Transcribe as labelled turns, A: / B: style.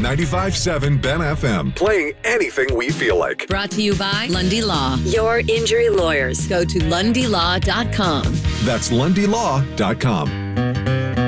A: 95.7 Ben FM, playing anything we feel like.
B: Brought to you by Lundy Law, your injury lawyers. Go to lundylaw.com.
A: That's lundylaw.com.